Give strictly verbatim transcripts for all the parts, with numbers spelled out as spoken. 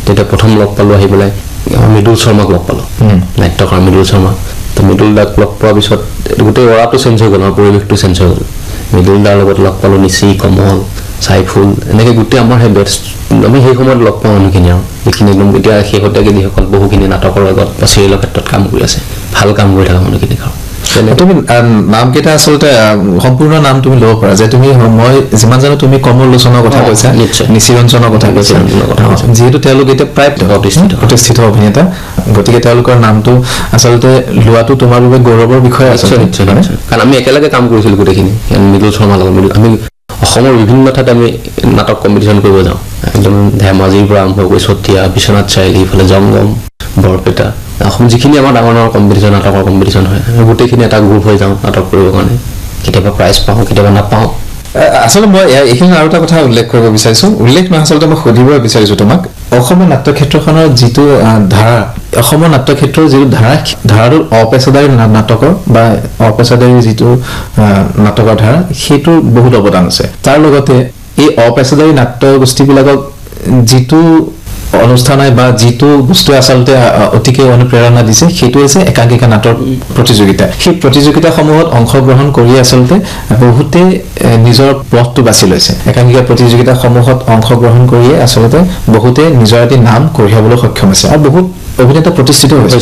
তেতিয়া প্ৰথম লগ পালো আহি পেলাই মৃদুল শৰ্মাক লগ পালো নাট্যকাৰ মৃদুল শৰ্মা তো মৃদুল দাক লগ পোৱাৰ পিছত গোটেই অৰাটো চেঞ্জ হৈ গ'ল পৰিৱেশটো চেঞ্জ হৈ গ'ল মৃদুল দাৰ লগত লগ পালো নিচি কমল চাইফুল এনেকৈ গোটেই আমাৰ সেই বেটছ আমি সেই সময়ত লগ পাওঁ মানুহখিনি আৰু যিখিনি একদম এতিয়া শেহতীয়াকৈ যিসকল বহুখিনি নাটকৰ লগত বা চিৰিয়েলৰ ক্ষেত্ৰত কাম কৰি আছে ভাল কাম কৰি থকা মানুহখিনি তুমি নামকেইটা আচলতে সম্পূৰ্ণ নাম তুমি ল'ব পাৰা যে তুমি মই যিমান জানো তুমি কমল লোচনৰ কথা কৈছা নিচিৰঞ্জনৰ কথা কৈছা যিহেতু তেওঁলোক এতিয়া প্ৰায় প্ৰতিষ্ঠিত অভিনেতা গতিকে তেওঁলোকৰ নামটো আচলতে লোৱাটো তোমাৰ বাবে গৌৰৱৰ বিষয় আছে কাৰণ আমি একেলগে কাম কৰিছিলোঁ গোটেইখিনি মৃদুল শৰ্মাৰ লগত আমি অসমৰ বিভিন্ন ঠাইত আমি নাটক কম্পিটিশ্যন কৰিব যাওঁ একদম ধেমাজিৰ পৰা আৰম্ভ কৰি চতিয়া বিশ্বনাথ চাৰিআলি ইফালে জংগম বৰপেটা অসম যিখিনি আমাৰ ডাঙৰ ডাঙৰ কম্পিটিশ্যন নাটকৰ কম্পিটিশ্যন হয় আমি গোটেইখিনি এটা গ্ৰুপ হৈ যাওঁ নাটক কৰিবৰ কাৰণে কেতিয়াবা প্ৰাইজ পাওঁ কেতিয়াবা নাপাওঁ আচলতে মই এইখিনি আৰু এটা কথা উল্লেখ কৰিব বিচাৰিছোঁ উল্লেখ নহয় আচলতে মই সুধিব বিচাৰিছোঁ তোমাক অসমৰ নাট্যক্ষেত্ৰখনৰ যিটো ধাৰা অসমৰ নাট্যক্ষেত্ৰৰ যিটো ধাৰা ধাৰাটোৰ অপেচাদাৰী নাটকৰ বা অপেচাদাৰী যিটো নাটকৰ ধাৰা সেইটোৰ বহুত অৱদান আছে তাৰ লগতে এই অপেচাদাৰী নাট্য গোষ্ঠীবিলাকক যিটো অনুষ্ঠান বা যিটো বস্তু আচলতে অতিকে অনুপ্ৰেৰণা দিছে সেইটো হৈছে একাংকিকা নাটক প্ৰতিযোগিতা সেই প্ৰতিযোগিতাসমূহত অংশগ্ৰহণ কৰি আচলতে বহুতে নিজৰ পথটো বাছি লৈছে একাংকিকা প্ৰতিযোগিতাসমূহত অংশগ্ৰহণ কৰিয়ে আচলতে বহুতে নিজৰ এটি নাম কঢ়িয়াবলৈ সক্ষম হৈছে আৰু বহুত অভিনেতা প্ৰতিষ্ঠিত হৈছে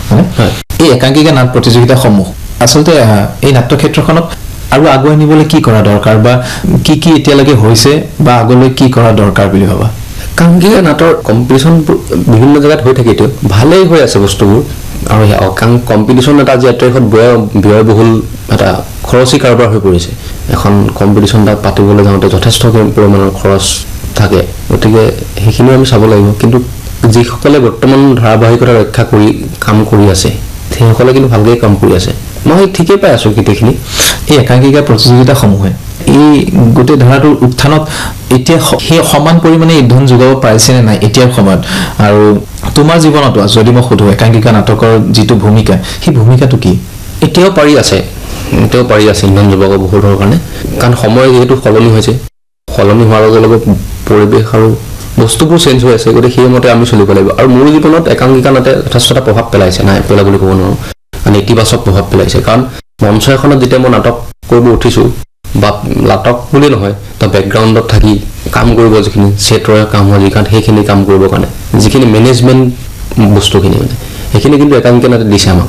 এই একাংকিকা নাট প্ৰতিযোগিতাসমূহ আচলতে এই নাট্যক্ষেত্ৰখনক আৰু আগুৱাই নিবলৈ কি কৰা দৰকাৰ বা কি কি এতিয়ালৈকে হৈছে বা আগলৈ কি কৰা দৰকাৰ বুলি ভাবা একাংকিকা নাটৰ কম্পিটিশ্যন বিভিন্ন জেগাত হৈ থাকে এতিয়া ভালেই হৈ আছে বস্তুবোৰ আৰু অকাং কম্পিটিশ্যন এটা আজি এটাইখন ব্যয় ব্যয়বহুল এটা খৰচী কাৰবাৰ হৈ পৰিছে এখন কম্পিটিশ্যন এটা পাতিবলৈ যাওঁতে যথেষ্ট পৰিমাণৰ খৰচ থাকে গতিকে সেইখিনিও আমি চাব লাগিব কিন্তু যিসকলে বৰ্তমান ধাৰাবাহিকতা ৰক্ষা কৰি কাম কৰি আছে সেইসকলে কিন্তু ভালকৈ কাম কৰি আছে মই ঠিকেই পাই আছোঁ গোটেইখিনি এই একাংকিকা প্ৰতিযোগিতাসমূহে এই গোটেই ধাৰাটোৰ উত্থানত এতিয়া সেই সমান পৰিমাণে ইন্ধন যোগাব পাৰিছে নে নাই এতিয়াৰ সময়ত আৰু তোমাৰ জীৱনতো যদি মই সুধো একাংকিকা নাটকৰ যিটো ভূমিকা সেই ভূমিকাটো কি এতিয়াও পাৰি আছে এতিয়াও পাৰি আছে ইন্ধন যোগাব বহুতৰ কাৰণে কাৰণ সময় যিহেতু সলনি হৈছে সলনি হোৱাৰ লগে লগে পৰিৱেশ আৰু বস্তুবোৰ চেঞ্জ হৈ আছে গতিকে সেইমতে আমি চলিব লাগিব আৰু মোৰ জীৱনত একাংকিকা নাটে যথেষ্ট এটা প্ৰভাৱ পেলাইছে নাই পেলা বুলি ক'ব নোৱাৰোঁ মানে ইতিবাচক প্ৰভাৱ পেলাইছে কাৰণ মঞ্চ এখনত যেতিয়া মই নাটক কৰিব উঠিছোঁ বা নাটক বুলি নহয় তো বেকগ্ৰাউণ্ডত থাকি কাম কৰিব যিখিনি ছেটৰ কাম হয় যিখন সেইখিনি কাম কৰিবৰ কাৰণে যিখিনি মেনেজমেণ্ট বস্তুখিনি মানে সেইখিনি কিন্তু একাংকিকা নাটে দিছে আমাক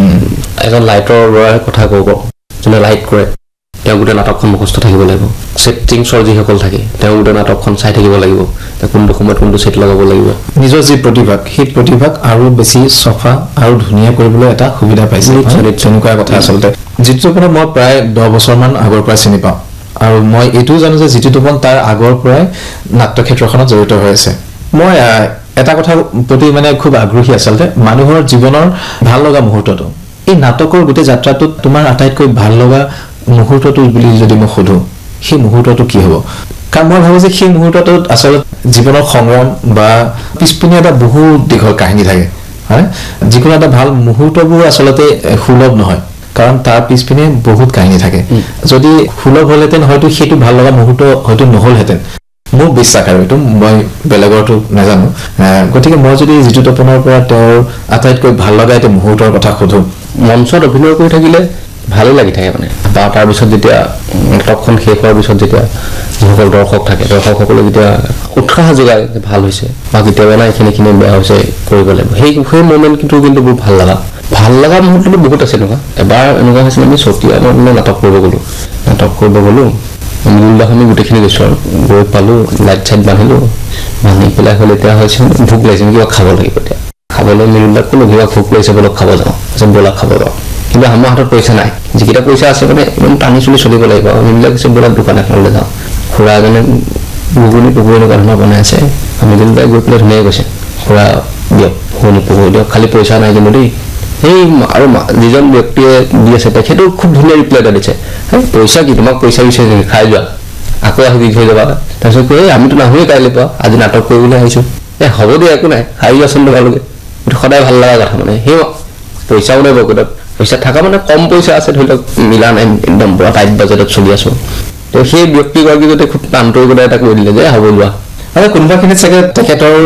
এজন লাইটৰ ল'ৰাৰ কথা ক'ব যোনে লাইট কৰে তেওঁ গোটেই নাটকখন মুখস্থ থাকিব লাগিব ছেটিংছৰ যিসকল থাকে তেওঁ গোটেই নাটকখন চাই থাকিব লাগিব কোনটো সময়ত কোনটো ছেট লগাব লাগিব নিজৰ যি প্ৰতিভাক সেই প্ৰতিভাক আৰু বেছি চফা আৰু ধুনীয়া কৰিবলৈ এটা সুবিধা পাইছে তেনেকুৱা কথা আচলতে জিতু তপনক মই প্ৰায় দহ বছৰমান আগৰ পৰা চিনি পাওঁ আৰু মই এইটোও জানো যে জিতু তপন তাৰ আগৰ পৰাই নাট্যক্ষেত্ৰখনত জড়িত হৈ আছে মই এটা কথা প্ৰতি মানে খুব আগ্ৰহী আচলতে মানুহৰ জীৱনৰ ভাল লগা মুহূৰ্তটো এই নাটকৰ গোটেই যাত্ৰাটোত তোমাৰ আটাইতকৈ ভাল লগা মুহূৰ্তটো বুলি যদি মই সুধো সেই মুহূৰ্তটো কি হ'ব কাৰণ মই ভাবোঁ যে সেই মুহূৰ্তটোত আচলতে জীৱনৰ সংগ্ৰাম বা পিছপিনে এটা বহু দীঘল কাহিনী থাকে হয় যিকোনো এটা ভাল মুহূৰ্তবোৰ আচলতে সুলভ নহয় কাৰণ তাৰ পিছপিনে বহুত কাহিনী থাকে যদি সুলভ হ'লহেঁতেন হয়তো সেইটো ভাল লগা মুহূৰ্ত হয়তো নহ'লহেঁতেন মোৰ বিশ্বাস আৰু এইটো মই বেলেগৰটো নাজানো গতিকে মই যদি জিতু তপনৰ পৰা তেওঁৰ আটাইতকৈ ভাল লগা এটা মুহূৰ্তৰ কথা সুধো মঞ্চত অভিনয় কৰি থাকিলে ভালো লাগি থাকে মানে বা তাৰপিছত যেতিয়া নাটকখন শেষ হোৱাৰ পিছত যেতিয়া যিসকল দৰ্শক থাকে দৰ্শকসকলে যেতিয়া উৎসাহ যোগায় যে ভাল হৈছে বা কেতিয়াবা নাই এইখিনিখিনি বেয়া হৈছে কৰিব লাগিব সেই সেই মমেণ্ট কিন্তু কিন্তু বহুত ভাল লগা ভাল লগা মুহূৰ্তটো বহুত আছে এনেকুৱা এবাৰ এনেকুৱা হৈছিল আমি চতিয়া মই নাটক কৰিব গ'লোঁ নাটক কৰিব গ'লোঁ মূল্যখন আমি গোটেইখিনি গৈছোঁ আৰু গৈ পালোঁ লাইট চাইট বান্ধিলোঁ বান্ধি পেলাই হ'লে এতিয়া হৈছে ভোক লাগিছে কিবা খাব লাগিব এতিয়া খাবলৈ মিলুলাক ক'লোঁ কিবা ভোক লাগিছে বোলক খাব যাওঁ তাৰপিছত ব'লা খাব যাওঁ কিন্তু আমাৰ হাতত পইচা নাই যিকেইটা পইচা আছে মানে ইমান টানি চলি চলিব লাগিব মিলুলাক কৈছে বোলা দোকান এখনলৈ যাওঁ খুৰা এজনে ঘুগুনি পুগুৰি এনেকুৱা ধৰণৰ বনাই আছে আমি মিলুলাই গৈ পেলাই ধুনীয়াকৈ কৈছে খুৰা দিয়ক ঘুগুনি পুগুৰি দিয়ক খালি পইচা নাই কিন্তু দেই সেই আৰু যিজন ব্যক্তিয়ে দি আছে তেখেতো খুব ধুনীয়া ৰিপ্লাই এটা দিছে এই পইচা কি তোমাক পইচা বিচাৰিছে খাই যোৱা আকৌ আহি দি থৈ যাবা তাৰপিছত কৈ এই আমিতো নাহোৱেই কাইলৈ পৰা আজি নাটক কৰিবলৈ আহিছোঁ এই হ'ব দিয়া একো নাই খাই যোৱাচোন তোমালোকে এইটো সদায় ভাল লগা কথা মানে সেই পইচাও নাই বকটত পইচা থকা মানে কম পইচা আছে ধৰি লওক মিলা নাই একদম পুৰা টাইট বাজেটত চলি আছোঁ তো সেই ব্যক্তিগৰাকী যাতে খুব আন্তৰিকতা এটা কৰি দিলে যে হ'ব লোৱা আৰু কোনোবাখিনিত চাগে তেখেতৰ